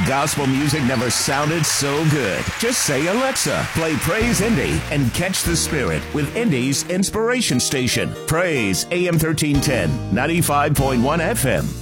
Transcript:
Gospel music never sounded so good. Just say, Alexa, play Praise Indy and catch the spirit with Indy's inspiration station. Praise AM 1310, 95.1 FM.